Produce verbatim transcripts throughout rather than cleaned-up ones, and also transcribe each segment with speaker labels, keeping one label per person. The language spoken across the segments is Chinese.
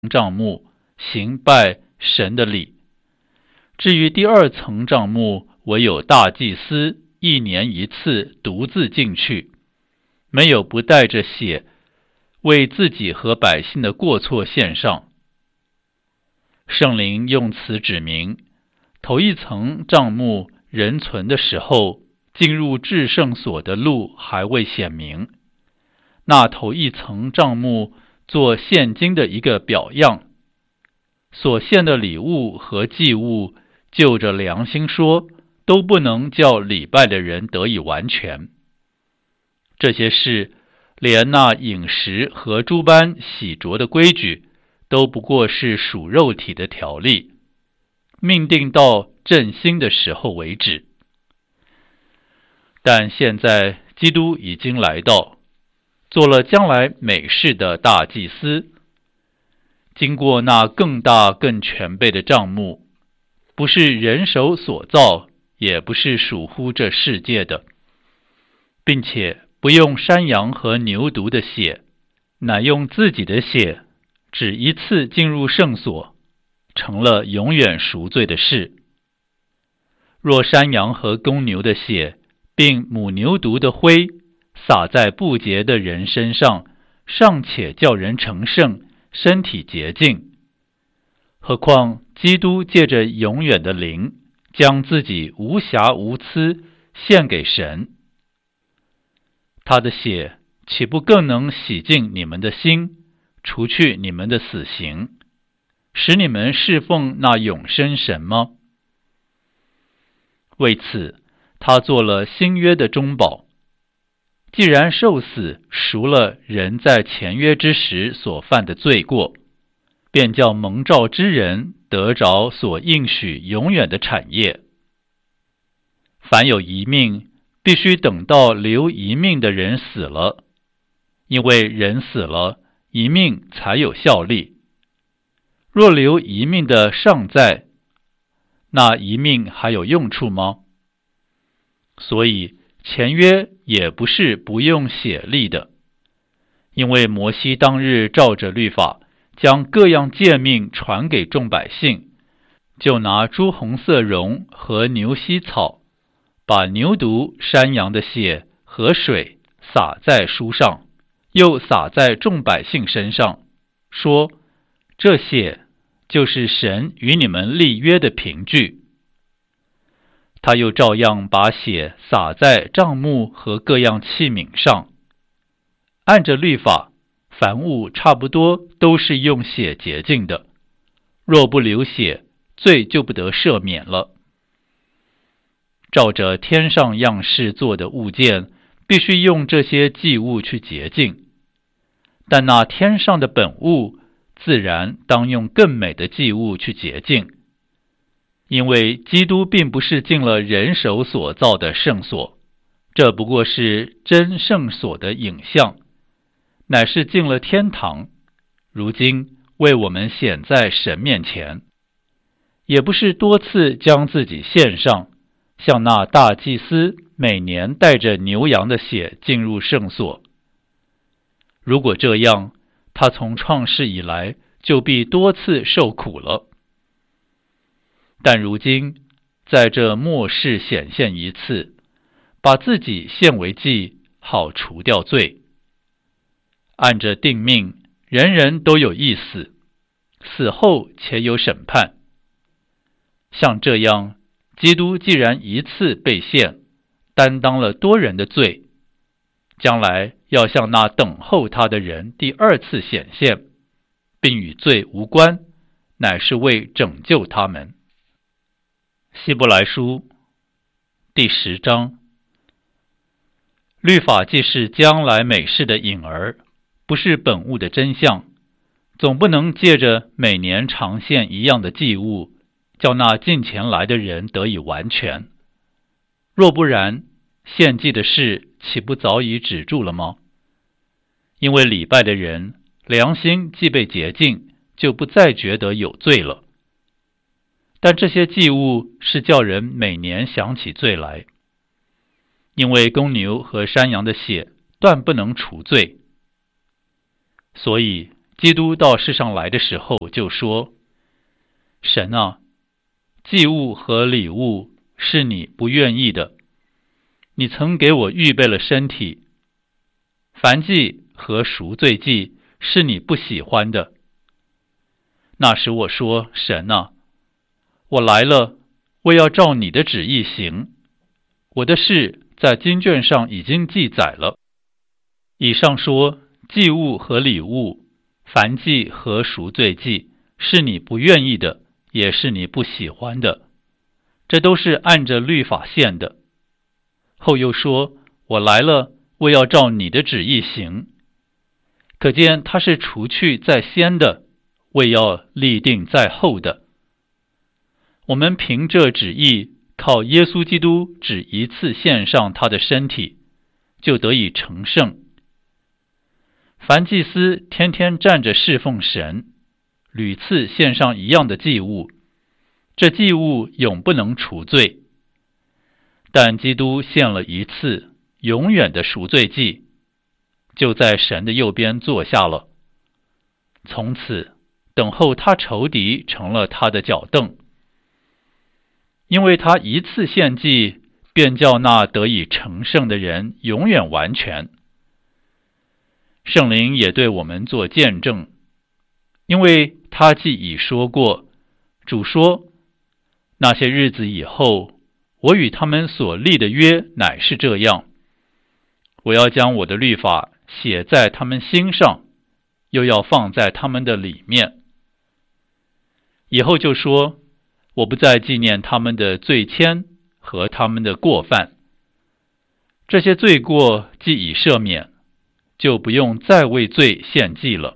Speaker 1: 帐幕，行拜神的礼。至于第二层帐幕，唯有大祭司一年一次独自进去，没有不带着血为自己和百姓的过错献上。圣灵用此指明，头一层帐幕人存的时候，进入至圣所的路还未显明。那头一层帐幕做现今的一个表样，所献的礼物和祭物，就着良心说，都不能叫礼拜的人得以完全。这些事，连那饮食和诸般洗濯的规矩，都不过是属肉体的条例，命定到振兴的时候为止。但现在基督已经来到，做了将来美事的大祭司，经过那更大更全备的帐幕，不是人手所造，也不是属乎这世界的，并且不用山羊和牛犊的血，乃用自己的血，只一次进入圣所，成了永远赎罪的事。若山羊和公牛的血，并母牛犊的灰，洒在不洁的人身上，尚且叫人成圣，身体洁净，何况基督借着永远的灵，将自己无瑕无疵献给神，他的血岂不更能洗净你们的心，除去你们的死刑，使你们侍奉那永生神吗？为此，他做了新约的中保，既然受死赎了人在前约之时所犯的罪过，便叫蒙召之人得着所应许永远的产业。凡有一命，必须等到留一命的人死了，因为人死了，一命才有效力。若留一命的尚在，那一命还有用处吗？所以前约也不是不用血立的，因为摩西当日照着律法，将各样诫命传给众百姓，就拿朱红色绒和牛膝草，把牛犊、山羊的血和水洒在书上，又洒在众百姓身上，说：这血就是神与你们立约的凭据。他又照样把血洒在帐幕和各样器皿上。按着律法，凡物差不多都是用血洁净的，若不流血，罪就不得赦免了。照着天上样式做的物件，必须用这些祭物去洁净，但那天上的本物，自然当用更美的祭物去洁净。因为基督并不是进了人手所造的圣所，这不过是真圣所的影像，乃是进了天堂，如今为我们显在神面前，也不是多次将自己献上，像那大祭司每年带着牛羊的血进入圣所。如果这样，他从创世以来就必多次受苦了。但如今在这末世显现一次，把自己献为祭，好除掉罪。按着定命，人人都有一死，死后且有审判。像这样，基督既然一次被献，担当了多人的罪，将来要向那等候他的人第二次显现，并与罪无关，乃是为拯救他们。希伯来书第十章，律法既是将来美事的影儿，不是本物的真相，总不能借着每年常献一样的祭物，叫那近前来的人得以完全。若不然，献祭的事岂不早已止住了吗？因为礼拜的人良心既被洁净，就不再觉得有罪了。但这些祭物是叫人每年想起罪来，因为公牛和山羊的血断不能除罪。所以基督到世上来的时候就说：神啊，祭物和礼物是你不愿意的，你曾给我预备了身体，燔祭和赎罪祭是你不喜欢的。那时我说：神啊，我来了，为要照你的旨意行，我的事在经卷上已经记载了。以上说，祭物和礼物，燔祭和赎罪祭是你不愿意的，也是你不喜欢的，这都是按着律法献的。后又说：我来了，为要照你的旨意行。可见他是除去在先的，为要立定在后的。我们凭这旨意，靠耶稣基督只一次献上他的身体，就得以成圣。凡祭司天天站着侍奉神，屡次献上一样的祭物，这祭物永不能除罪。但基督献了一次永远的赎罪祭，就在神的右边坐下了，从此等候他仇敌成了他的脚凳。因为他一次献祭，便叫那得以成圣的人永远完全。圣灵也对我们做见证，因为他既已说过，主说：那些日子以后，我与他们所立的约乃是这样，我要将我的律法写在他们心上，又要放在他们的里面。以后就说：我不再纪念他们的罪愆和他们的过犯，这些罪过既已赦免，就不用再为罪献祭了。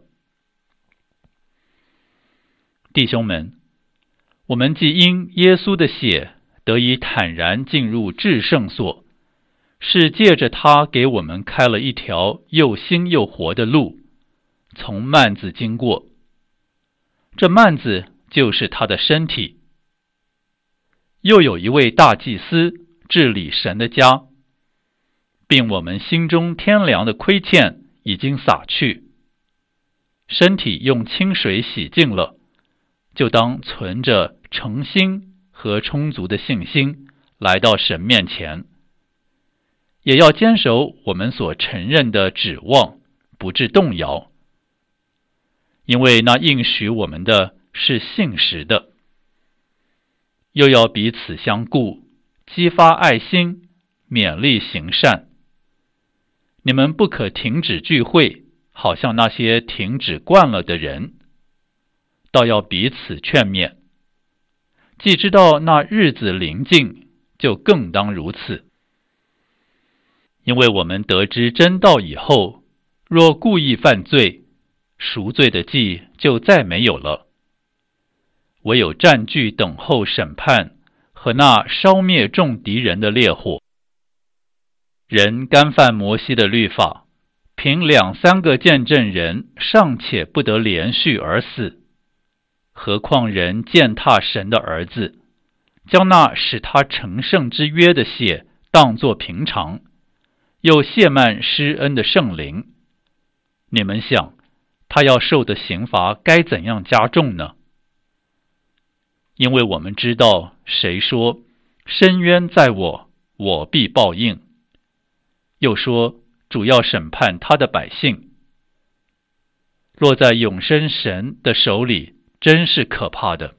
Speaker 1: 弟兄们，我们既因耶稣的血得以坦然进入至圣所，是借着他给我们开了一条又新又活的路，从幔子经过。这幔子就是他的身体。又有一位大祭司治理神的家，并我们心中天良的亏欠已经洒去，身体用清水洗净了，就当存着诚心和充足的信心来到神面前，也要坚守我们所承认的指望，不致动摇，因为那应许我们的是信实的。又要彼此相顾，激发爱心，勉励行善。你们不可停止聚会，好像那些停止惯了的人，倒要彼此劝勉。既知道那日子临近，就更当如此。因为我们得知真道以后，若故意犯罪，赎罪的祭就再没有了，唯有占据等候审判和那烧灭众敌人的烈火。人干犯摩西的律法，凭两三个见证人尚且不得连续而死，何况人践踏神的儿子，将那使他成圣之约的血当作平常，又亵慢施恩的圣灵，你们想，他要受的刑罚该怎样加重呢？因为我们知道，谁说深渊在我，我必报应，又说主要审判他的百姓。落在永生神的手里，真是可怕的。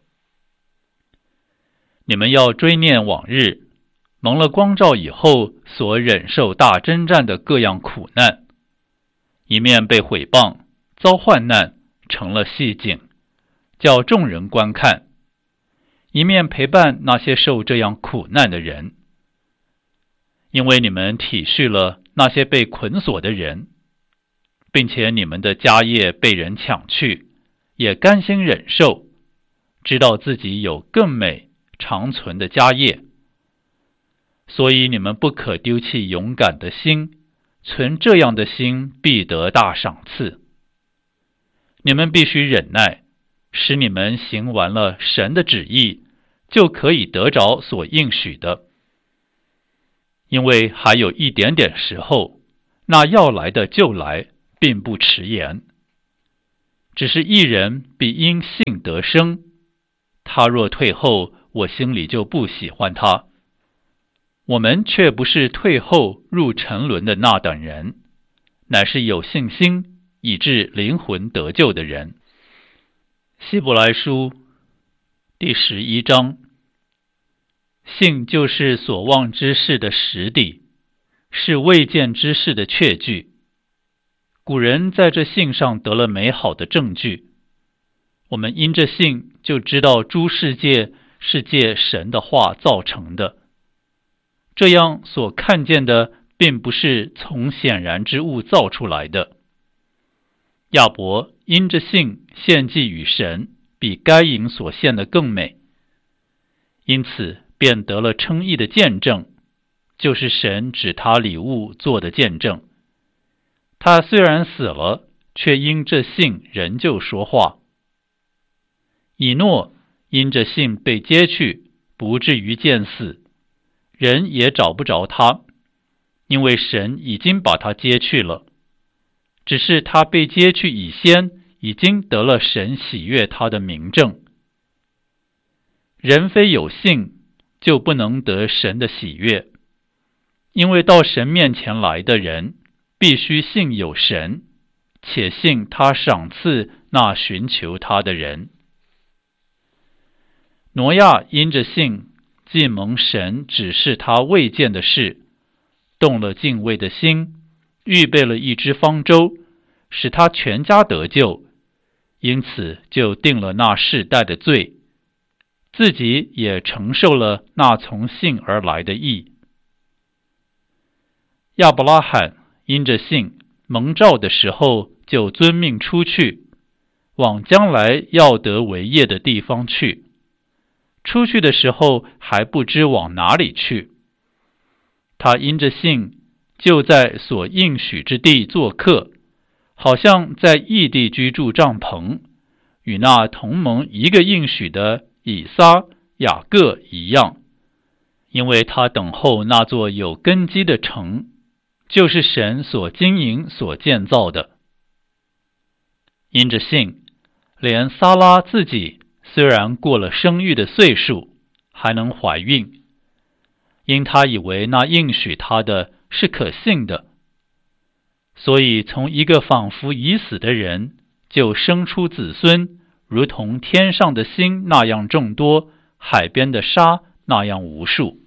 Speaker 1: 你们要追念往日，蒙了光照以后所忍受大征战的各样苦难，一面被毁谤，遭患难，成了戏景，叫众人观看，一面陪伴那些受这样苦难的人。因为你们体恤了那些被捆锁的人，并且你们的家业被人抢去，也甘心忍受，知道自己有更美长存的家业。所以你们不可丢弃勇敢的心，存这样的心必得大赏赐。你们必须忍耐，使你们行完了神的旨意，就可以得着所应许的。因为还有一点点时候，那要来的就来，并不迟延。 只是一人必因信得生，他若退后，我心里就不喜欢他。我们却不是退后入沉沦的那等人，乃是有信心以致灵魂得救的人。希伯来书第十一章，信就是所望之事的实底，是未见之事的确据。古人在这信上得了美好的证据，我们因这信就知道诸世界是借神的话造成的，这样所看见的并不是从显然之物造出来的。亚伯因着信献祭与神，比该隐所献的更美，因此便得了称义的见证，就是神指他礼物做的见证。他虽然死了，却因这信仍旧说话。以诺因着信被接去，不至于见死，人也找不着他，因为神已经把他接去了。只是他被接去以先，已经得了神喜悦他的明证。人非有信，就不能得神的喜悦，因为到神面前来的人，必须信有神，且信他赏赐那寻求他的人。挪亚因着信，既蒙神指示他未见的事，动了敬畏的心，预备了一只方舟，使他全家得救，因此就定了那世代的罪，自己也承受了那从信而来的义。亚伯拉罕因着信蒙召的时候，就遵命出去，往将来要得为业的地方去。出去的时候还不知往哪里去。他因着信，就在所应许之地做客，好像在异地居住帐篷，与那同蒙一个应许的以撒、雅各一样，因为他等候那座有根基的城，就是神所经营所建造的。因着信，连撒拉自己虽然过了生育的岁数，还能怀孕，因他以为那应许他的是可信的，所以从一个仿佛已死的人，就生出子孙，如同天上的星那样众多，海边的沙那样无数。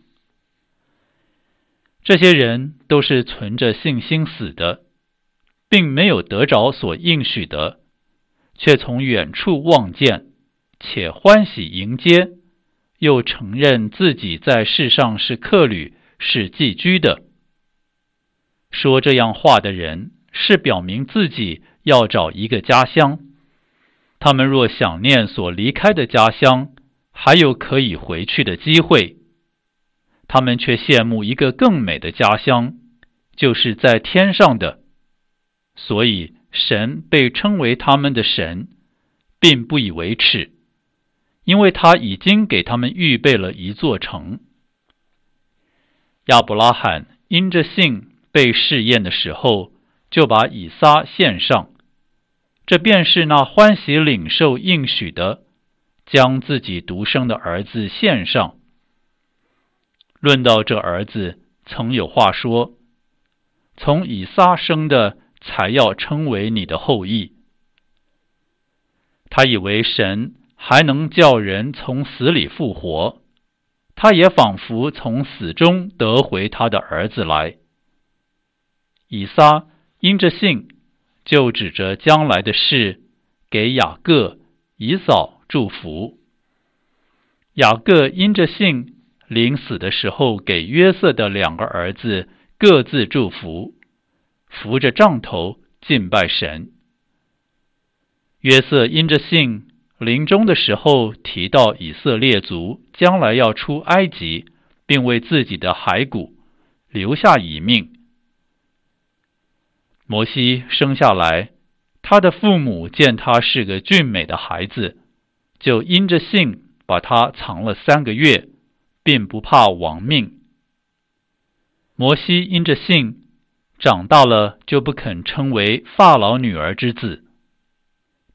Speaker 1: 这些人都是存着信心死的，并没有得着所应许的，却从远处望见，且欢喜迎接，又承认自己在世上是客旅，是寄居的。说这样话的人，是表明自己要找一个家乡。他们若想念所离开的家乡，还有可以回去的机会，他们却羡慕一个更美的家乡，就是在天上的。所以神被称为他们的神，并不以为耻，因为他已经给他们预备了一座城。亚伯拉罕因着信被试验的时候，就把以撒献上，这便是那欢喜领受应许的，将自己独生的儿子献上。论到这儿子，曾有话说，从以撒生的才要称为你的后裔。他以为神还能叫人从死里复活，他也仿佛从死中得回他的儿子来。以撒因着信，就指着将来的事，给雅各、以扫祝福。雅各因着信，临死的时候给约瑟的两个儿子各自祝福，扶着杖头敬拜神。约瑟因着信，临终的时候提到以色列族将来要出埃及，并为自己的骸骨留下遗命。摩西生下来，他的父母见他是个俊美的孩子，就因着信把他藏了三个月，并不怕亡命。摩西因着信长大了，就不肯称为法老女儿之子，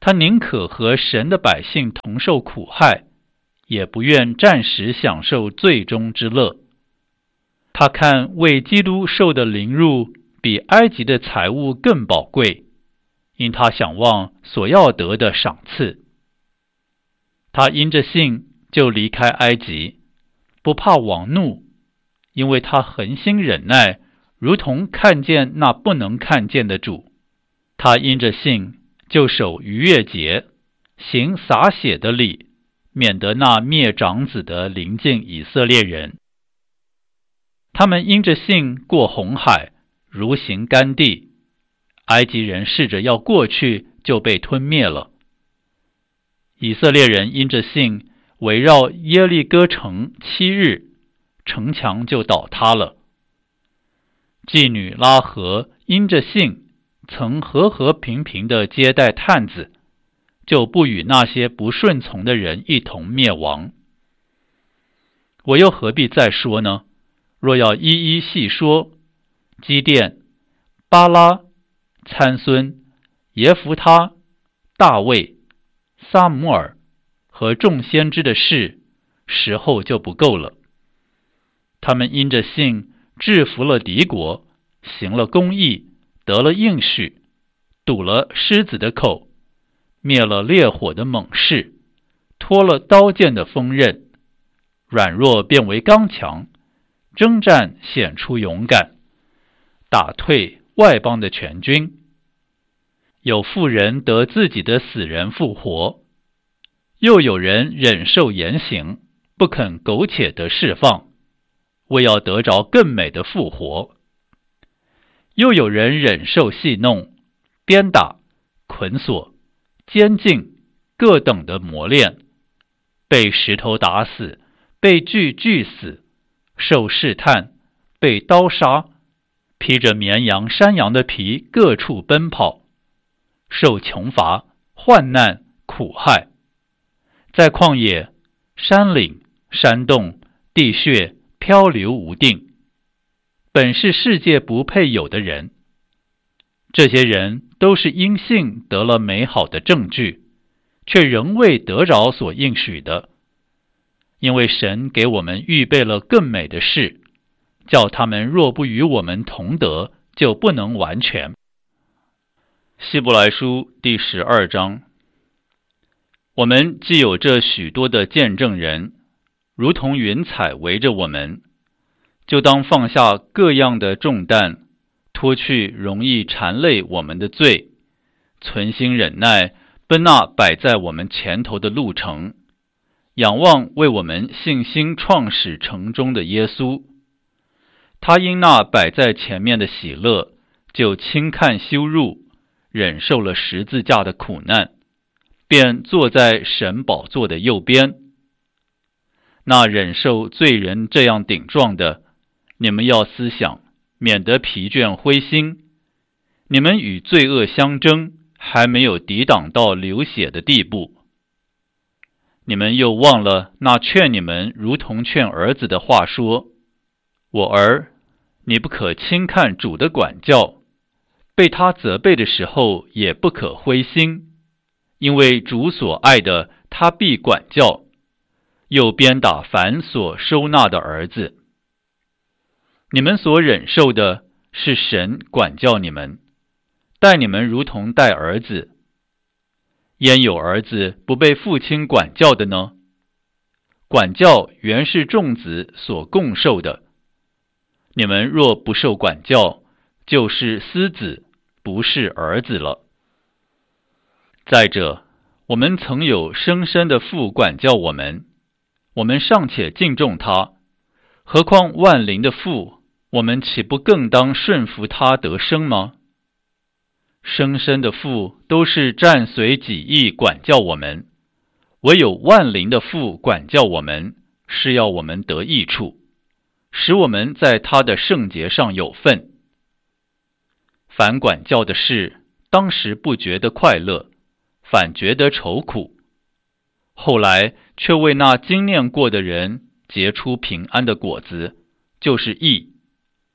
Speaker 1: 他宁可和神的百姓同受苦害，也不愿暂时享受罪中之乐。他看为基督受的凌辱比埃及的财物更宝贵，因他想望所要得的赏赐。他因着信就离开埃及，不怕王怒，因为他恒心忍耐，如同看见那不能看见的主。他因着信就守逾越节，行洒血的礼，免得那灭长子的临近以色列人。他们因着信过红海，如行干地，埃及人试着要过去，就被吞灭了。以色列人因着信围绕耶利哥城七日，城墙就倒塌了。妓女拉合因着信曾和和平平地接待探子，就不与那些不顺从的人一同灭亡。我又何必再说呢？若要一一细说，基甸、巴拉、参孙、耶弗他、大卫、撒母耳和众先知的事，时候就不够了。他们因着信制服了敌国，行了公义，得了应许，堵了狮子的口，灭了烈火的猛士，脱了刀剑的锋刃，软弱变为刚强，征战显出勇敢，打退外邦的全军。有妇人得自己的死人复活，又有人忍受严刑，不肯苟且得释放，为要得着更美的复活。又有人忍受戏弄、鞭打、捆锁、监禁各等的磨练，被石头打死，被锯锯死，受试探，被刀杀，披着绵羊、山羊的皮各处奔跑，受穷乏、患难、苦害，在旷野、山岭、山洞、地穴漂流无定，本是世界不配有的人。这些人都是因信得了美好的证据，却仍未得着所应许的，因为神给我们预备了更美的事，叫他们若不与我们同得，就不能完全。希伯来书第十二章。我们既有这许多的见证人，如同云彩围着我们，就当放下各样的重担，脱去容易缠累我们的罪，存心忍耐，奔那摆在我们前头的路程，仰望为我们信心创始成终的耶稣。他因那摆在前面的喜乐，就轻看羞辱，忍受了十字架的苦难，便坐在神宝座的右边。那忍受罪人这样顶撞的，你们要思想，免得疲倦灰心。你们与罪恶相争，还没有抵挡到流血的地步。你们又忘了那劝你们如同劝儿子的话说：我儿，你不可轻看主的管教，被他责备的时候也不可灰心，因为主所爱的，他必管教，又鞭打凡所收纳的儿子。你们所忍受的，是神管教你们，待你们如同待儿子。焉有儿子不被父亲管教的呢？管教原是众子所共受的。你们若不受管教，就是私子，不是儿子了。再者，我们曾有生身的父管教我们，我们尚且敬重他，何况万灵的父，我们岂不更当顺服他得生吗？生身的父都是暂随己意管教我们，唯有万灵的父管教我们，是要我们得益处，使我们在他的圣洁上有份。凡管教的事，当时不觉得快乐，反觉得愁苦，后来却为那经念过的人结出平安的果子，就是义。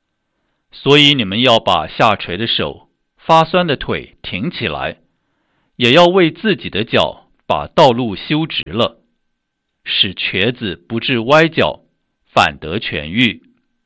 Speaker 1: 所以你们要把下垂的手、发酸的腿挺起来， 也要为自己的脚把道路修直了，使瘸子不致歪脚，反得痊愈。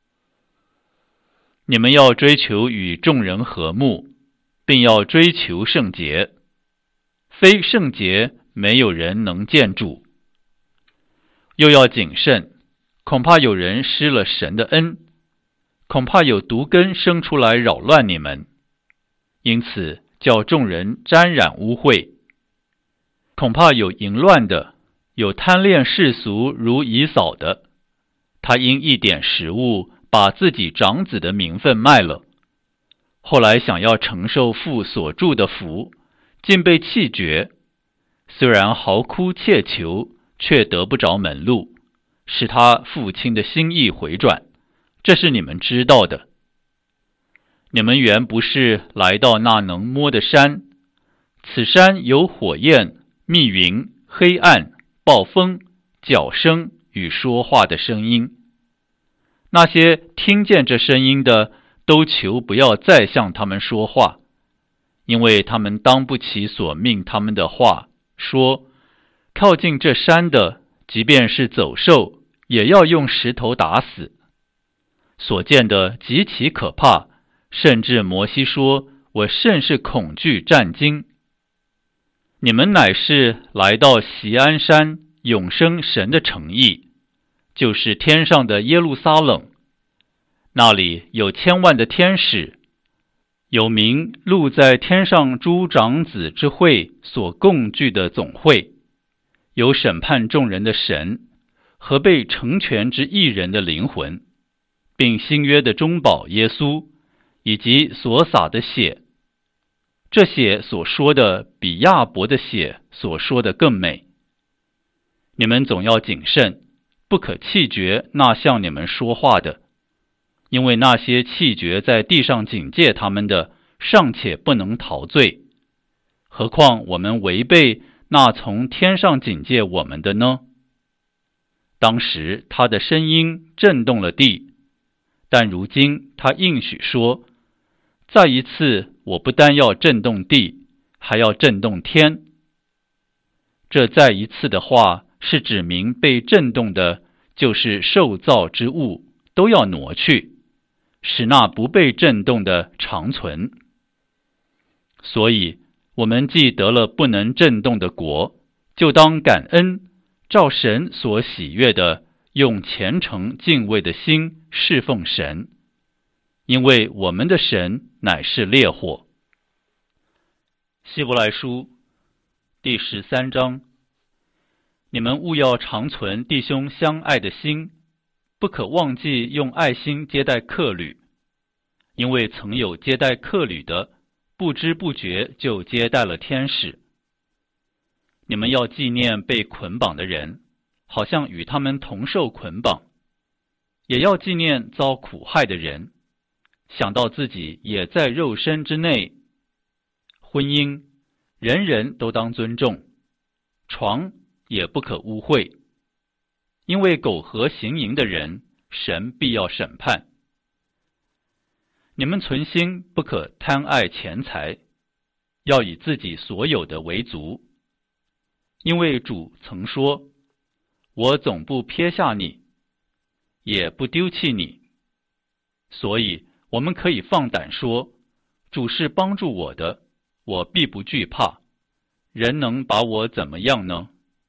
Speaker 1: 你们要追求与众人和睦，并要追求圣洁，非圣洁没有人能见主。又要谨慎，恐怕有人失了神的恩，恐怕有毒根生出来扰乱你们，因此叫众人沾染污秽。恐怕有淫乱的，有贪恋世俗如以扫的，他因一点食物把自己长子的名分卖了，后来想要承受父所祝的福，竟被弃绝。虽然嚎哭切求，却得不着门路，使他父亲的心意回转，这是你们知道的。你们原不是来到那能摸的山，此山有火焰、密云、黑暗、暴风、角声与说话的声音。那些听见这声音的，都求不要再向他们说话，因为他们当不起所命他们的话，说靠近这山的，即便是走兽，也要用石头打死。所见的极其可怕，甚至摩西说，我甚是恐惧战惊。你们乃是来到锡安山永生神的城邑，就是天上的耶路撒冷，那里有千万的天使，有名录在天上诸长子之会所共聚的总会，有审判众人的神和被成全之义人的灵魂，并新约的中保耶稣，以及所洒的血。这血所说的比亚伯的血所说的更美。你们总要谨慎，不可弃绝那向你们说话的，因为那些弃绝在地上警戒他们的，尚且不能逃罪，何况我们违背那从天上警戒我们的呢？当时他的声音震动了地，但如今他应许说，再一次我不但要震动地，还要震动天。这再一次的话是指明被震动的，就是受造之物都要挪去，使那不被震动的长存。所以我们既得了不能震动的国，就当感恩，照神所喜悦的，用虔诚敬畏的心侍奉神，因为我们的神乃是烈火。希伯来书第十三章，你们务要常存弟兄相爱的心，不可忘记用爱心接待客旅，因为曾有接待客旅的，不知不觉就接待了天使。你们要纪念被捆绑的人，好像与他们同受捆绑，也要纪念遭苦害的人，想到自己也在肉身之内。婚姻，人人都当尊重，床也不可污秽，因为苟合行淫的人，神必要审判。你们存心不可贪爱钱财，要以自己所有的为足，因为主曾说，我总不撇下你，也不丢弃你。所以我们可以放胆说，主是帮助我的，我必不惧怕，人能把我怎么样呢？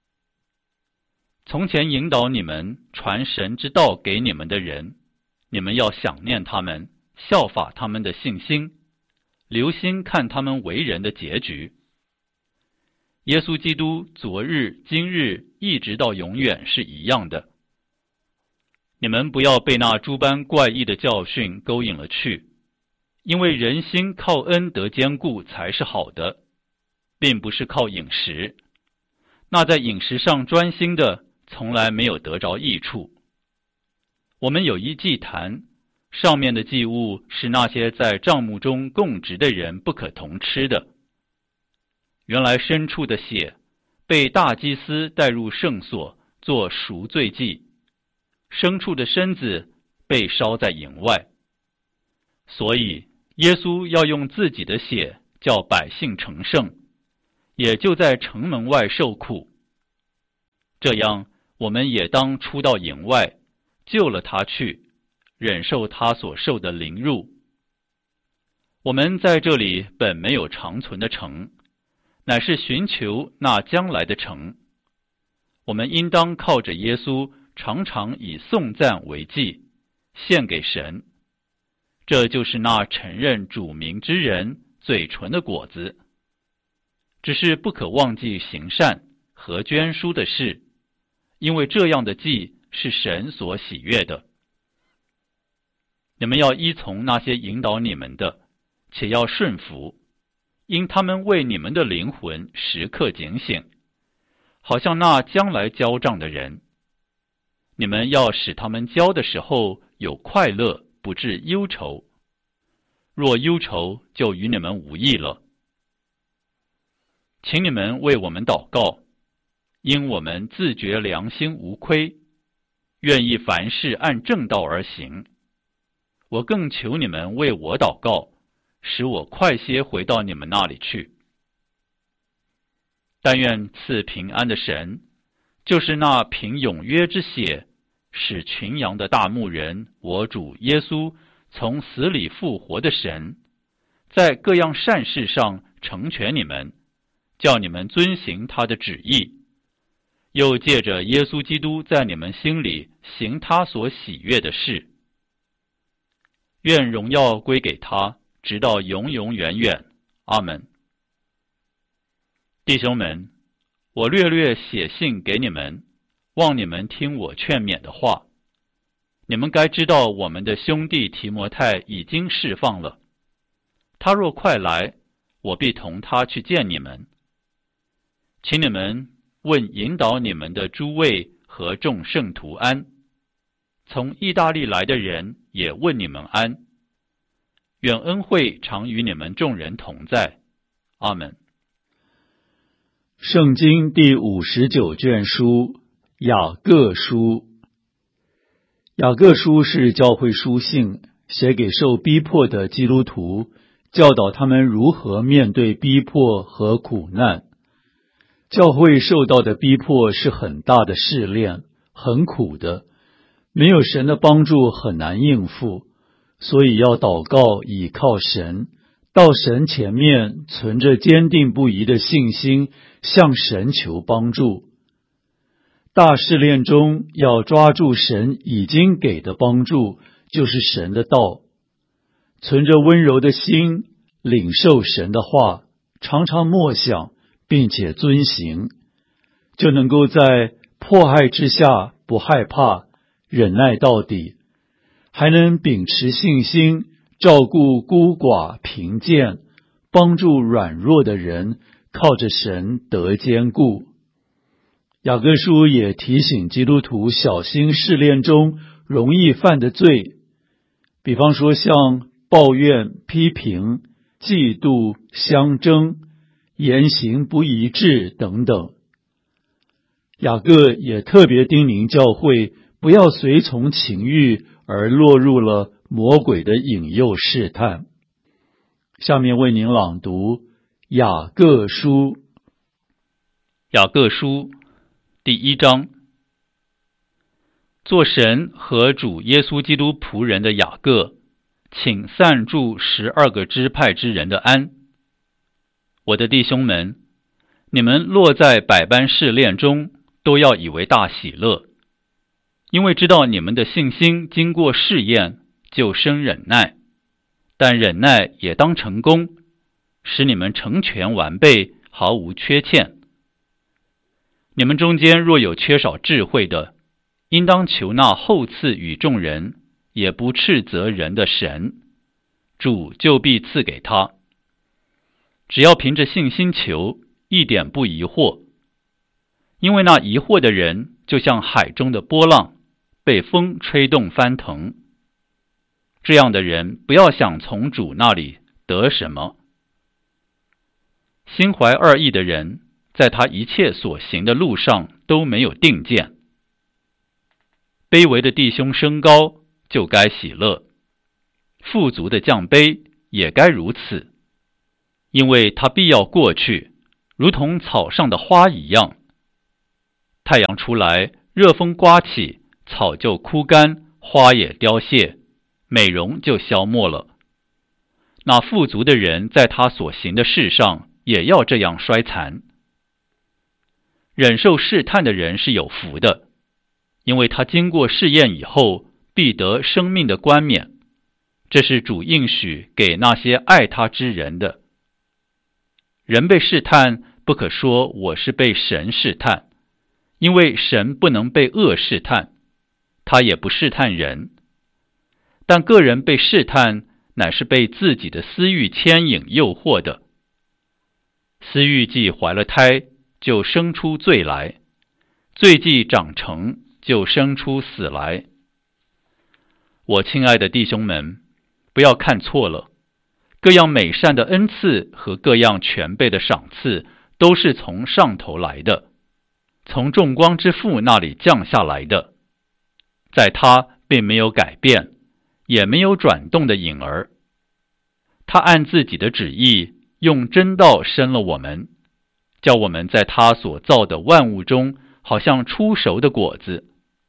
Speaker 1: 从前引导你们传神之道给你们的人，你们要想念他们，效法他们的信心，留心看他们为人的结局。耶稣基督昨日、今日一直到永远是一样的。你们不要被那诸般怪异的教训勾引了去，因为人心靠恩得坚固才是好的，并不是靠饮食。那在饮食上专心的，从来没有得着益处。我们有一祭坛，上面的祭物是那些在帐幕中供职的人不可同吃的。原来牲畜的血被大祭司带入圣所做赎罪祭，牲畜的身子被烧在营外。所以耶稣要用自己的血叫百姓成圣， 也就在城门外受苦。这样，我们也当出到营外，救了他去，忍受他所受的凌辱。我们在这里本没有长存的城，乃是寻求那将来的城。我们应当靠着耶稣，常常以颂赞为祭，献给神。这就是那承认主名之人嘴唇的果子。只是不可忘记行善和捐书的事，因为这样的祭是神所喜悦的。你们要依从那些引导你们的，且要顺服，因他们为你们的灵魂时刻警醒，好像那将来交账的人。你们要使他们交的时候有快乐，不致忧愁。若忧愁，就与你们无益了。请你们为我们祷告，因我们自觉良心无亏，愿意凡事按正道而行。我更求你们为我祷告，使我快些回到你们那里去。但愿赐平安的神，就是那凭永约之血使群羊的大牧人，我主耶稣从死里复活的神，在各样善事上成全你们，叫你们遵行他的旨意，又借着耶稣基督在你们心里行他所喜悦的事。愿荣耀归给他，直到永永远远。阿们。弟兄们，我略略写信给你们，望你们听我劝勉的话。你们该知道，我们的兄弟提摩太已经释放了。他若快来，我必同他去见你们。请你们问引导你们的诸位和众圣徒安。从意大利来的人也问你们安。愿恩惠常与你们众人同在。阿们。
Speaker 2: 圣经第五十九卷书，雅各书。雅各书是教会书信，写给受逼迫的基督徒，教导他们如何面对逼迫和苦难。教会受到的逼迫是很大的试炼，很苦的，没有神的帮助很难应付，所以要祷告，倚靠神，到神前面存着坚定不移的信心，向神求帮助。大试炼中要抓住神已经给的帮助，就是神的道，存着温柔的心，领受神的话，常常默想并且遵行，就能够在迫害之下不害怕，忍耐到底，还能秉持信心，照顾孤寡贫贱，帮助软弱的人，靠着神得坚固。雅各书也提醒基督徒小心试炼中容易犯的罪，比方说像抱怨、批评、嫉妒、相争、言行不一致等等。雅各也特别叮咛教会不要随从情欲而落入了魔鬼的引诱试探。下面为您朗读雅各书。
Speaker 1: 雅各书第一章。做神和主耶稣基督仆人的雅各，请散住十二个支派之人的安。我的弟兄们，你们落在百般试炼中，都要以为大喜乐，因为知道你们的信心经过试验，就生忍耐。但忍耐也当成功，使你们成全完备，毫无缺欠。你们中间若有缺少智慧的，应当求那厚赐与众人，也不斥责人的神，主就必赐给他。只要凭着信心求，一点不疑惑。因为那疑惑的人，就像海中的波浪，被风吹动翻腾。这样的人，不要想从主那里得什么。心怀二意的人，在他一切所行的路上都没有定见。卑微的弟兄升高，就该喜乐；富足的降卑，也该如此。因为他必要过去， 如同草上的花一样。太阳出来，热风刮起，草就枯干，花也凋谢，美容就消没了。那富足的人在他所行的事上也要这样衰残。忍受试探的人是有福的，因为他经过试验以后，必得生命的冠冕。这是主应许给那些爱他之人的。人被试探，不可说我是被神试探，因为神不能被恶试探，他也不试探人。但个人被试探，乃是被自己的私欲牵引诱惑的。私欲既怀了胎，就生出罪来；罪既长成，就生出死来。我亲爱的弟兄们，不要看错了，各样美善的恩赐和各样全备的赏赐，都是从上头来的，从众光之父那里降下来的。在他并没有改变，也没有转动的影儿。他按自己的旨意，用真道生了我们，叫我们在他所造的万物中，好像初熟的果子。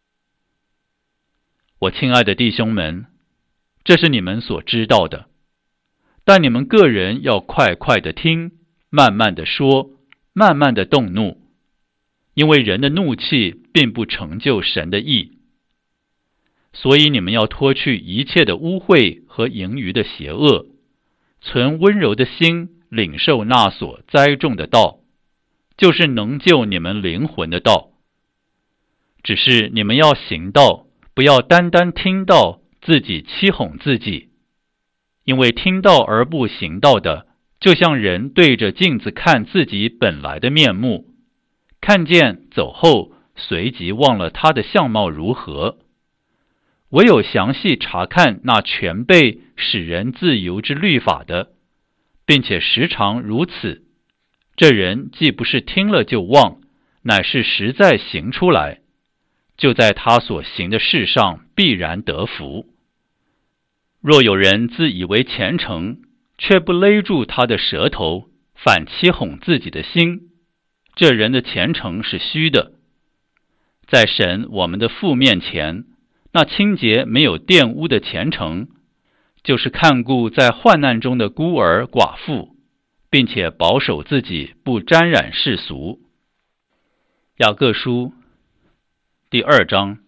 Speaker 1: 我亲爱的弟兄们，这是你们所知道的，但你们个人要快快的听，慢慢的说，慢慢的动怒，因为人的怒气并不成就神的义。所以你们要脱去一切的污秽和盈余的邪恶，存温柔的心，领受那所栽种的道，就是能救你们灵魂的道。只是你们要行道，不要单单听道，自己欺哄自己。因为听道而不行道的，就像人对着镜子看自己本来的面目，看见走后，随即忘了他的相貌如何。唯有详细查看那全备使人自由之律法的，并且时常如此，这人既不是听了就忘，乃是实在行出来，就在他所行的事上必然得福。若有人自以为虔诚，却不勒住他的舌头，反欺哄自己的心，这人的虔诚是虚的。在神我们的父面前，那清洁没有玷污的虔诚，就是看顾在患难中的孤儿寡妇，并且保守自己不沾染世俗。雅各书第二章。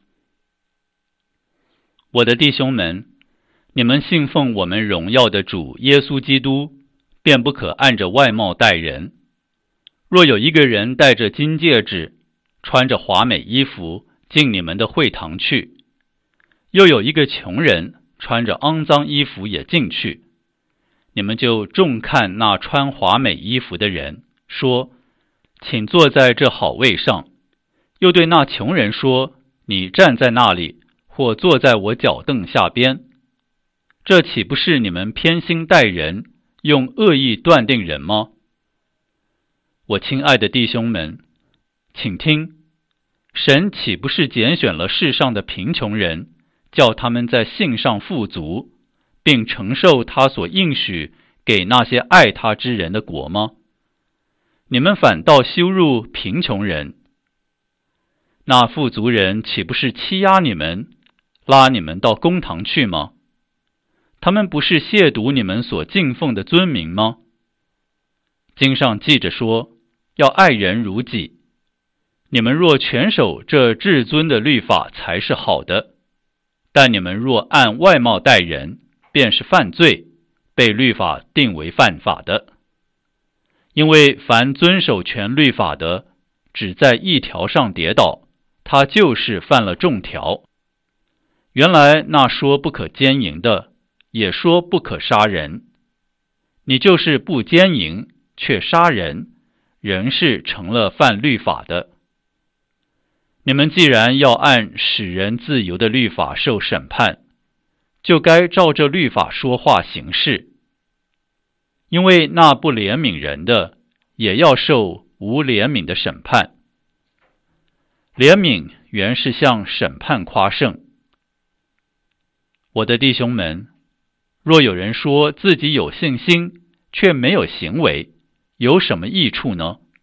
Speaker 1: 我的弟兄们，你们信奉我们荣耀的主耶稣基督，便不可按着外貌待人。若有一个人戴着金戒指，穿着华美衣服进你们的会堂去，又有一个穷人穿着肮脏衣服也进去，你们就重看那穿华美衣服的人，说：请坐在这好位上。又对那穷人说：你站在那里，或坐在我脚凳下边。这岂不是你们偏心待人，用恶意断定人吗？我亲爱的弟兄们，请听，神岂不是拣选了世上的贫穷人，叫他们在信上富足，并承受他所应许给那些爱他之人的国吗？你们反倒羞辱贫穷人。那富足人岂不是欺压你们，拉你们到公堂去吗？他们不是亵渎你们所敬奉的尊名吗？经上记着说，要爱人如己。你们若全守这至尊的律法，才是好的。但你们若按外貌待人，便是犯罪，被律法定为犯法的。因为凡遵守全律法的，只在一条上跌倒，他就是犯了众条。原来那说不可奸淫的，也说不可杀人。你就是不奸淫，却杀人，仍是成了犯律法的。你们既然要按使人自由的律法受审判，就该照着律法说话行事。因为那不怜悯人的，也要受无怜悯的审判。怜悯原是向审判夸胜。我的弟兄们，若有人说自己有信心，却没有行为，有什么益处呢？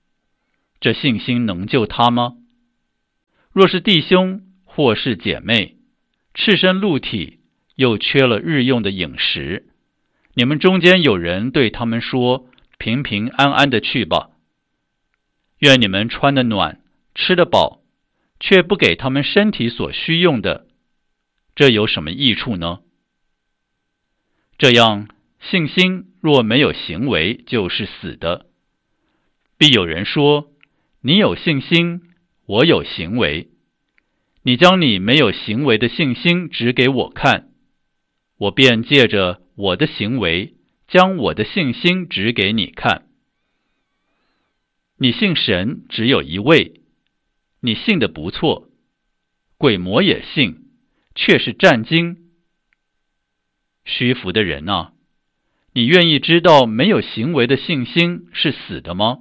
Speaker 1: 这信心能救他吗？若是弟兄或是姐妹，赤身露体，又缺了日用的饮食，你们中间有人对他们说，平平安安的去吧，愿你们穿得暖，吃得饱，却不给他们身体所需用的，这有什么益处呢？这样，信心若没有行为，就是死的。必有人说，你有信心，我有行为。你将你没有行为的信心指给我看，我便借着我的行为，将我的信心指给你看。你信神只有一位，你信得不错，鬼魔也信，却是战惊。虚浮的人啊，你愿意知道没有行为的信心是死的吗？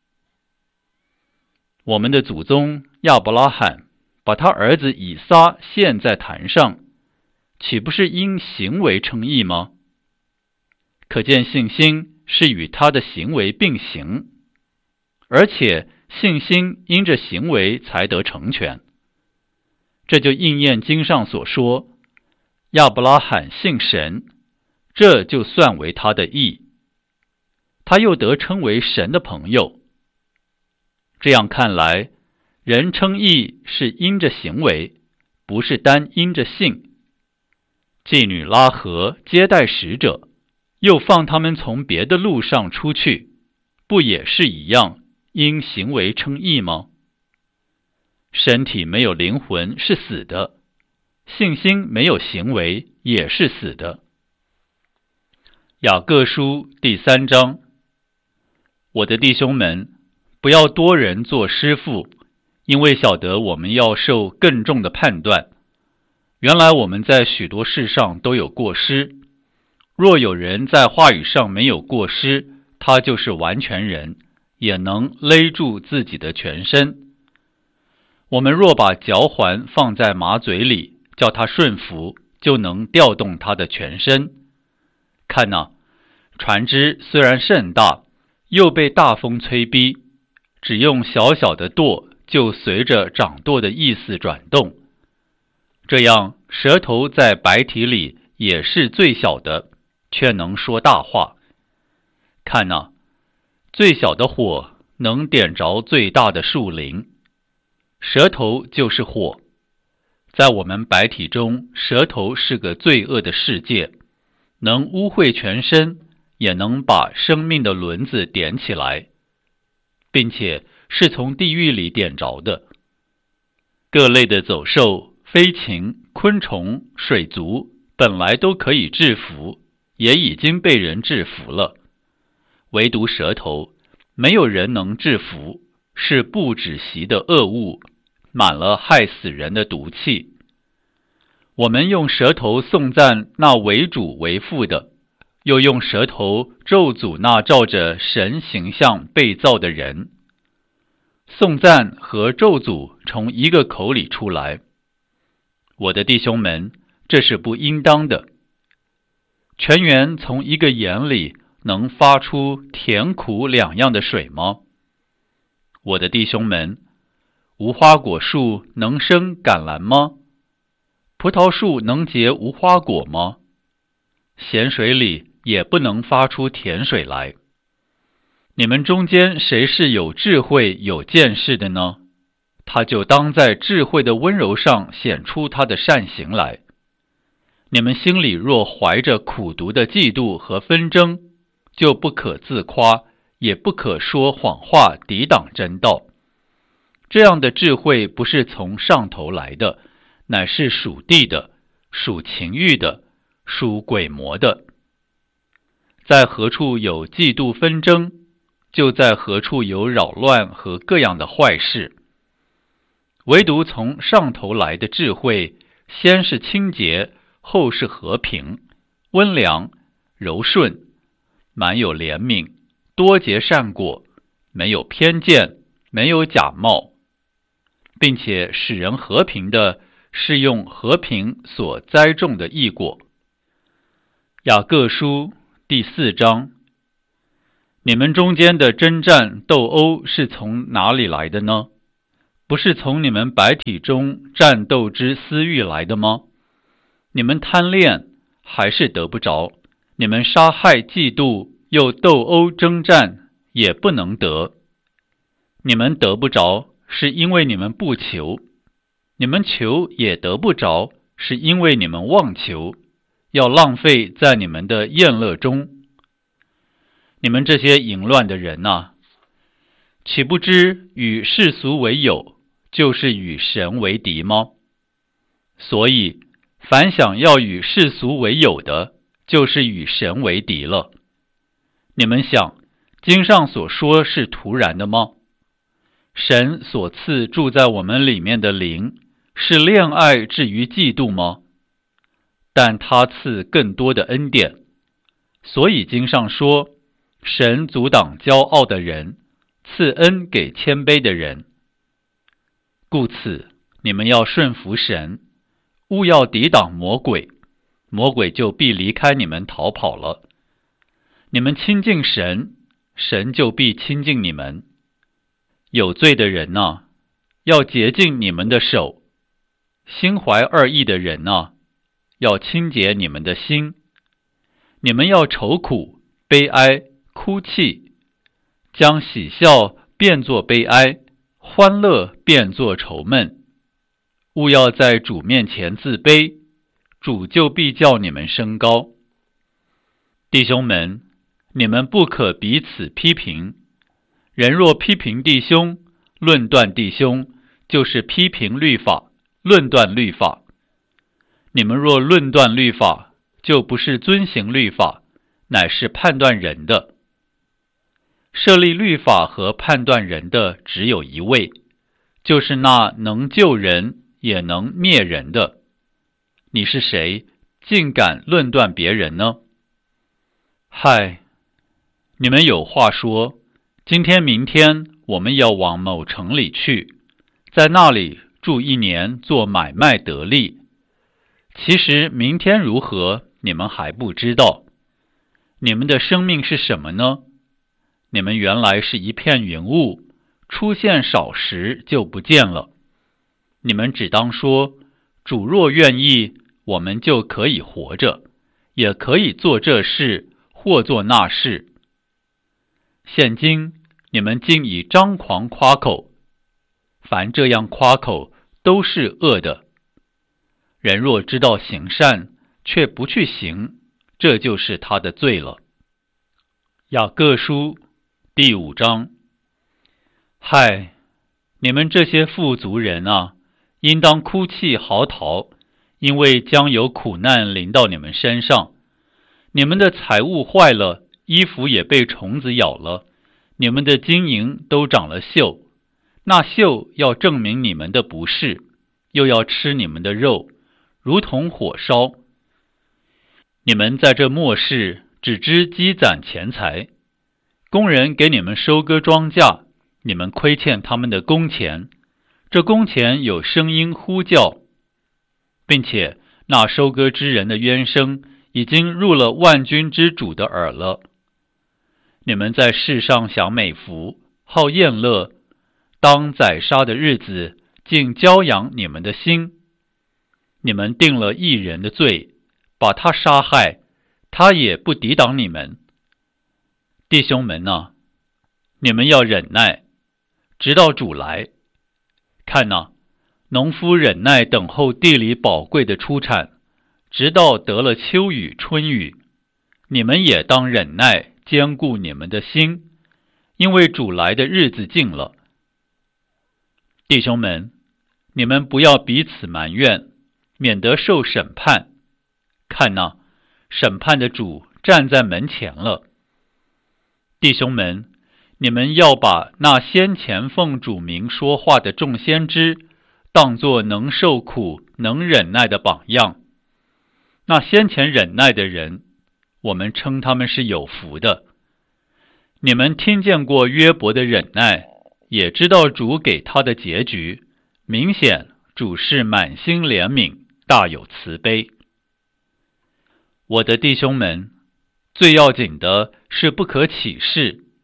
Speaker 1: 我们的祖宗亚伯拉罕把他儿子以撒献在坛上，岂不是因行为称义吗？可见信心是与他的行为并行，而且信心因着行为才得成全。这就应验经上所说，亚伯拉罕信神，这就算为他的义，他又得称为神的朋友。这样看来，人称义是因着行为，不是单因着信。妓女拉合接待使者，又放他们从别的路上出去，不也是一样，因行为称义吗？身体没有灵魂是死的，信心没有行为也是死的。雅各书第三章，我的弟兄们，不要多人做师傅，因为晓得我们要受更重的判断。原来我们在许多事上都有过失，若有人在话语上没有过失，他就是完全人，也能勒住自己的全身。我们若把嚼环放在马嘴里，叫它顺服，就能调动它的全身。看哪，船只虽然甚大，又被大风催逼，只用小小的舵，就随着掌舵的意思转动。这样，舌头在百体里也是最小的，却能说大话。看哪，最小的火能点着最大的树林，舌头就是火。在我们百体中，舌头是个罪恶的世界，能污秽全身，也能把生命的轮子点起来，并且是从地狱里点着的。各类的走兽、飞禽、昆虫、水族本来都可以制服，也已经被人制服了，唯独舌头，没有人能制服，是不止息的恶物，满了害死人的毒气。我们用舌头颂赞那为主为父的，又用舌头咒诅那照着神形象被造的人。颂赞和咒诅从一个口里出来。我的弟兄们，这是不应当的。泉源从一个眼里能发出甜苦两样的水吗？我的弟兄们，无花果树能生橄榄吗？葡萄树能结无花果吗？咸水里也不能发出甜水来。你们中间谁是有智慧有见识的呢？他就当在智慧的温柔上显出他的善行来。你们心里若怀着苦毒的嫉妒和纷争，就不可自夸，也不可说谎话抵挡真道。这样的智慧不是从上头来的，乃是属地的，属情欲的，属鬼魔的。在何处有嫉妒纷争，就在何处有扰乱和各样的坏事。唯独从上头来的智慧，先是清洁，后是和平，温良，柔顺，满有怜悯，多结善果，没有偏见，没有假冒，并且使人和平的是用和平所栽种的义果。雅各书第四章， 你们中间的征战斗殴是从哪里来的呢？不是从你们白体中战斗之私欲来的吗？你们贪恋还是得不着，你们杀害嫉妒又斗殴征战也不能得。你们得不着是因为你们不求，你们求也得不着是因为你们妄求，要浪费在你们的宴乐中。你们这些淫乱的人啊，岂不知与世俗为友，就是与神为敌吗？所以凡想要与世俗为友的，就是与神为敌了。你们想，经上所说是突然的吗？神所赐住在我们里面的灵，是恋爱至于嫉妒吗？但他赐更多的恩典。所以经上说，神阻挡骄傲的人，赐恩给谦卑的人。故此，你们要顺服神，勿要抵挡魔鬼，魔鬼就必离开你们逃跑了。你们亲近神，神就必亲近你们。有罪的人啊，要洁净你们的手；心怀二意的人啊，要清洁你们的心。你们要愁苦、悲哀、哭泣，将喜笑变作悲哀，欢乐变作愁闷。勿要在主面前自卑，主就必叫你们升高。弟兄们，你们不可彼此批评。人若批评弟兄，论断弟兄，就是批评律法，论断律法。你们若论断律法，就不是遵行律法，乃是判断人的。设立律法和判断人的只有一位，就是那能救人也能灭人的。你是谁，竟敢论断别人呢？嗨，你们有话说，今天明天我们要往某城里去，在那里住一年，做买卖得利。其实明天如何，你们还不知道。你们的生命是什么呢？你们原来是一片云雾，出现少时就不见了。你们只当说，主若愿意，我们就可以活着，也可以做这事或做那事。现今你们竟以张狂夸口，凡这样夸口都是恶的。人若知道行善，却不去行，这就是他的罪了。雅各书第五章。嗨，你们这些富足人啊，应当哭泣嚎啕，因为将有苦难临到你们身上。你们的财物坏了，衣服也被虫子咬了，你们的金银都长了锈，那锈要证明你们的不是，又要吃你们的肉，如同火烧。你们在这末世只知积攒钱财，工人给你们收割庄稼，你们亏欠他们的工钱，这工钱有声音呼叫，并且那收割之人的冤声已经入了万军之主的耳了。你们在世上享美福，好宴乐，当宰杀的日子，竟骄养你们的心。你们定了义人的罪，把他杀害，他也不抵挡你们。弟兄们啊，你们要忍耐，直到主来。看哪，农夫忍耐等候地里宝贵的出产，直到得了秋雨春雨。你们也当忍耐，坚固你们的心，因为主来的日子近了。弟兄们，你们不要彼此埋怨，免得受审判。看哪，审判的主站在门前了。弟兄们，你们要把那先前奉主名说话的众先知，当作能受苦、能忍耐的榜样。那先前忍耐的人，我们称他们是有福的。你们听见过约伯的忍耐，也知道主给他的结局，明显主是满心怜悯，大有慈悲。我的弟兄们，最要紧的是不可起誓，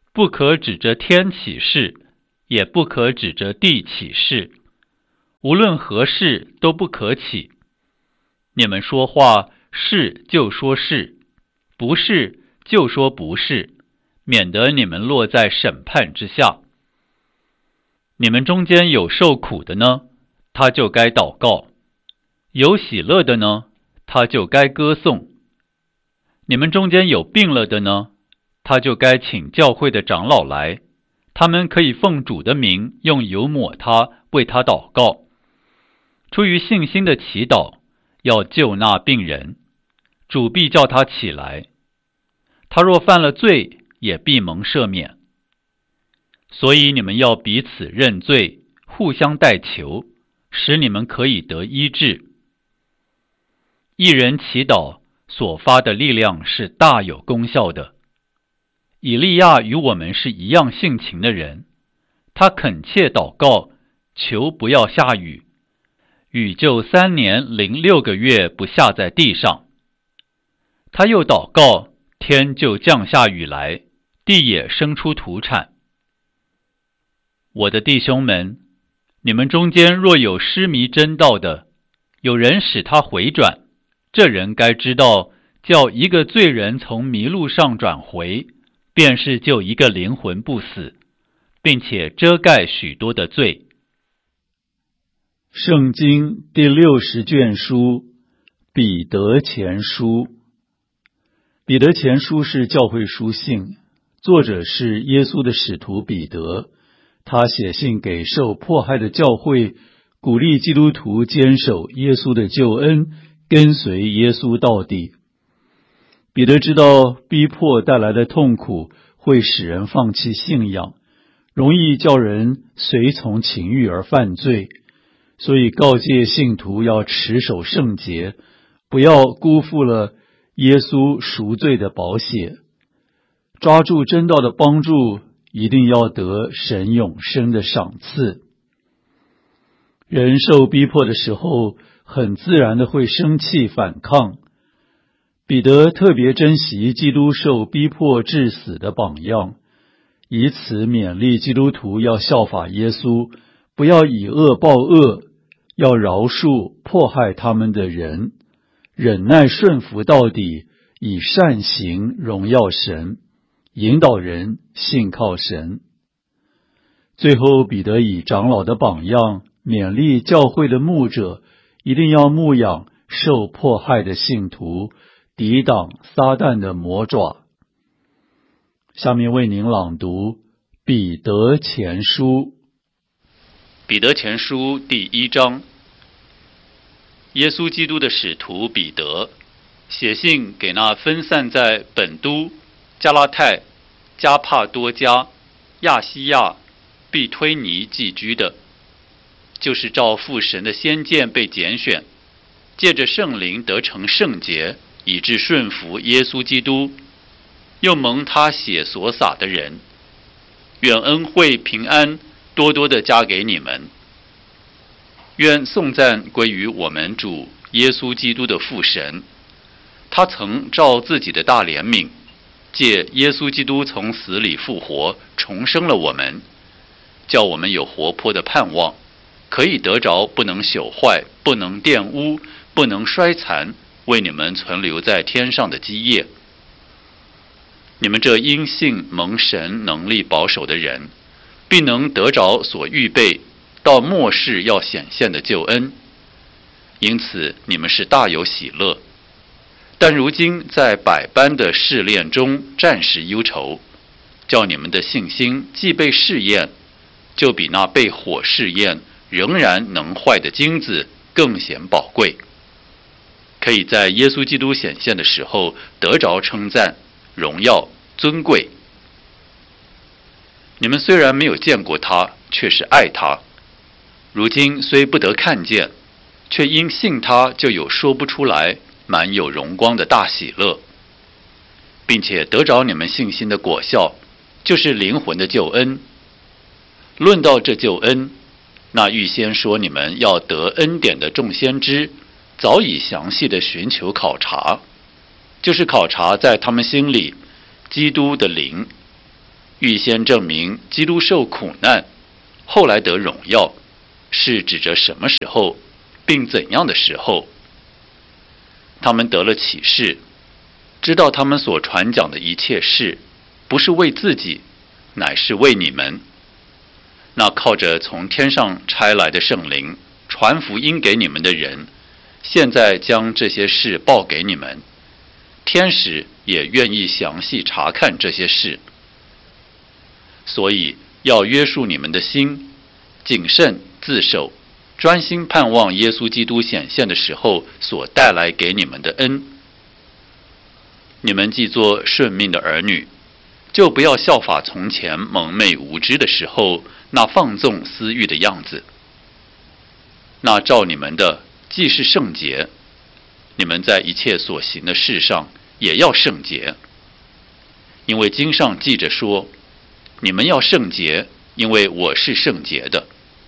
Speaker 1: 不可指着天起誓，也不可指着地起誓，无论何事都不可起。你们说话是就说是，不是就说不是，免得你们落在审判之下。你们中间有受苦的呢，他就该祷告；有喜乐的呢，他就该歌颂。你们中间有病了的呢，他就该请教会的长老来，他们可以奉主的名用油抹他，为他祷告。出于信心的祈祷，要救那病人，主必叫他起来。他若犯了罪，也必蒙赦免。所以你们要彼此认罪，互相代求，使你们可以得医治。一人祈祷所发的力量是大有功效的。以利亚与我们是一样性情的人，他恳切祷告，求不要下雨，雨就三年零六个月不下在地上。他又祷告，天就降下雨来，地也生出土产。我的弟兄们，你们中间若有失迷真道的，有人使他回转，这人该知道，叫一个罪人从迷路上转回，便是救一个灵魂不死，并且遮盖许多的罪。
Speaker 2: 圣经第六十卷书，彼得前书。彼得前书是教会书信，作者是耶稣的使徒彼得。他写信给受迫害的教会，鼓励基督徒坚守耶稣的救恩，跟随耶稣到底。彼得知道逼迫带来的痛苦会使人放弃信仰，容易叫人随从情欲而犯罪，所以告诫信徒要持守圣洁，不要辜负了耶稣赎罪的宝血。抓住真道的帮助，一定要得神永生的赏赐。人受逼迫的时候，很自然的会生气反抗。彼得特别珍惜基督受逼迫致死的榜样，以此勉励基督徒要效法耶稣，不要以恶报恶，要饶恕迫害他们的人，忍耐顺服到底，以善行荣耀神，引导人信靠神。最后，彼得以长老的榜样勉励教会的牧者，一定要牧养受迫害的信徒，抵挡撒旦的魔爪。下面为您朗读彼得前书。
Speaker 1: 彼得前书第一章。耶稣基督的使徒彼得写信给那分散在本都、加拉太、加帕多家、亚细亚、庇推尼寄居的，就是照父神的先见被拣选，借着圣灵得成圣洁，以致顺服耶稣基督，又蒙他血所洒的人。愿恩惠平安多多的加给你们。愿颂赞归于我们主耶稣基督的父神，他曾照自己的大怜悯，借耶稣基督从死里复活，重生了我们，叫我们有活泼的盼望，可以得着不能朽坏、不能玷污、不能衰残，为你们存留在天上的基业。你们这因信蒙神能力保守的人，必能得着所预备到末世要显现的救恩，因此你们是大有喜乐。但如今在百般的试炼中暂时忧愁，叫你们的信心既被试验，就比那被火试验仍然能坏的金子更显宝贵，可以在耶稣基督显现的时候得着称赞、荣耀、尊贵。你们虽然没有见过他，却是爱他；如今虽不得看见，却因信他就有说不出来满有荣光的大喜乐，并且得着你们信心的果效，就是灵魂的救恩。论到这救恩，那预先说你们要得恩典的众先知，早已详细的寻求考察，就是考察在他们心里基督的灵。 预先证明基督受苦难，后来得荣耀，是指着什么时候，并怎样的时候。他们得了启示，知道他们所传讲的一切事，不是为自己，乃是为你们。那靠着从天上差来的圣灵传福音给你们的人，现在将这些事报给你们，天使也愿意详细查看这些事。所以要约束你们的心，谨慎自守，专心盼望耶稣基督显现的时候所带来给你们的恩。你们既做顺命的儿女，就不要效法从前蒙昧无知的时候那放纵私欲的样子。那照你们的既是圣洁，你们在一切所行的事上也要圣洁。因为经上记着说，你们要圣洁，因为我是圣洁的。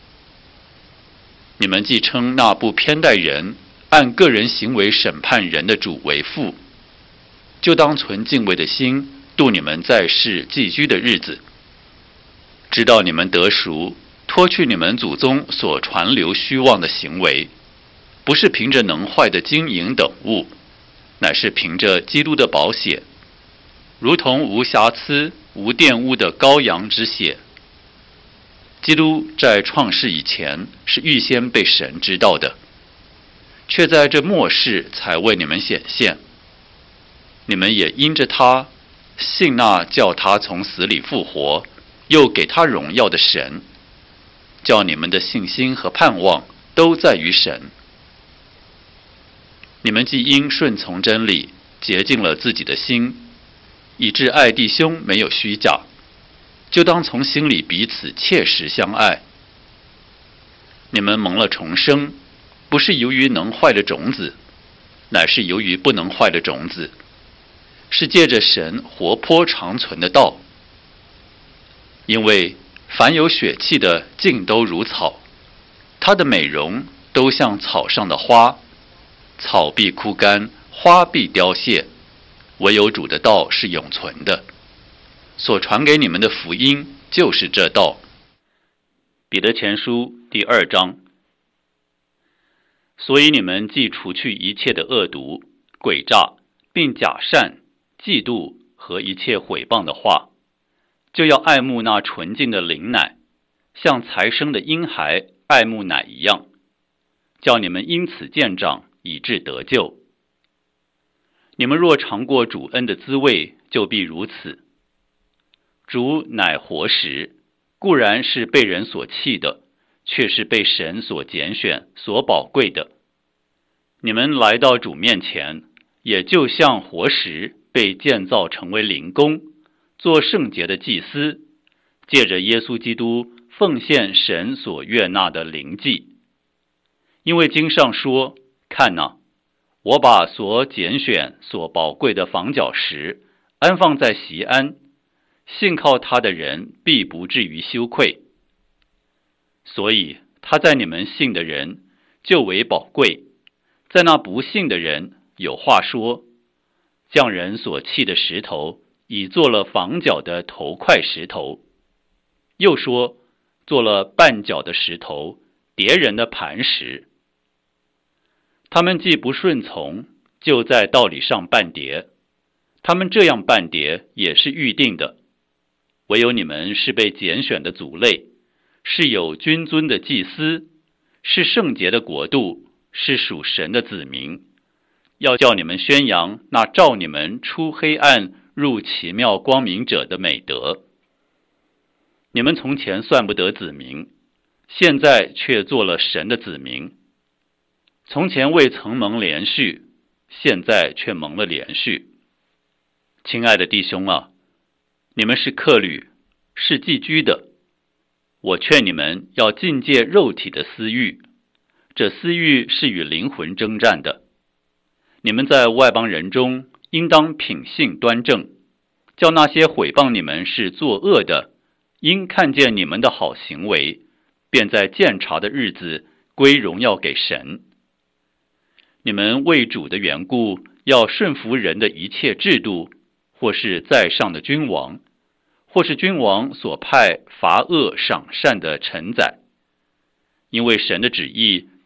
Speaker 1: 你们既称那不偏待人，按个人行为审判人的主为父，就当存敬畏的心度你们在世寄居的日子，直到你们得赎，脱去你们祖宗所传流虚妄的行为，不是凭着能坏的金银等物，乃是凭着基督的宝血，如同无瑕疵无玷污的羔羊之血。基督在创世以前是预先被神知道的，却在这末世才为你们显现。你们也因着他信那叫他从死里复活，又给他荣耀的神，叫你们的信心和盼望都在于神。你们既因顺从真理洁净了自己的心，以致爱弟兄没有虚假，就当从心里彼此切实相爱。你们蒙了重生，不是由于能坏的种子，乃是由于不能坏的种子，是借着神活泼长存的道。因为凡有血气的尽都如草，它的美容都像草上的花，草必枯干，花必凋谢，唯有主的道是永存的。所传给你们的福音就是这道。彼得前书第二章。所以你们既除去一切的恶毒、诡诈，并假善、嫉妒和一切毁谤的话，就要爱慕那纯净的灵奶，像才生的婴孩爱慕奶一样，叫你们因此渐长，以致得救。你们若尝过主恩的滋味，就必如此。主乃活石，固然是被人所弃的，却是被神所拣选、所宝贵的。你们来到主面前，也就像活石被建造成为灵宫，做圣洁的祭司，借着耶稣基督奉献神所悦纳的灵祭。因为经上说，看哪，我把所拣选、所宝贵的房角石安放在锡安，信靠他的人必不至于羞愧。所以他在你们信的人就为宝贵，在那不信的人有话说，匠人所弃的石头已做了房角的头块石头，又说做了绊脚的石头，跌人的磐石。他们既不顺从，就在道理上绊跌，他们这样绊跌也是预定的。唯有你们是被拣选的族类，是有君尊的祭司，是圣洁的国度，是属神的子民，要叫你们宣扬那召你们出黑暗入奇妙光明者的美德。你们从前算不得子民，现在却做了神的子民。从前未曾蒙连续，现在却蒙了连续。亲爱的弟兄啊，你们是客旅，是寄居的。我劝你们要禁戒肉体的私欲，这私欲是与灵魂征战的。你们在外邦人中应当品性端正，叫那些毁谤你们是作恶的，因看见你们的好行为，便在鉴察的日子归荣耀给神。你们为主的缘故，要顺服人的一切制度，或是在上的君王， 或是君王所派罚恶赏善的臣宰。因为神的旨意